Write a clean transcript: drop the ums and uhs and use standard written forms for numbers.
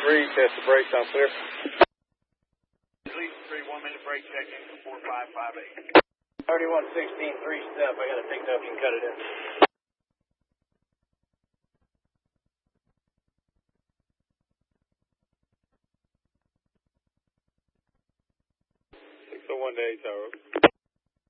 3, test the brakes on clear. Lead 3, 1 minute break check in for 4558. 3116, 3 step. I got to take that up and cut it in. One to 8 tower.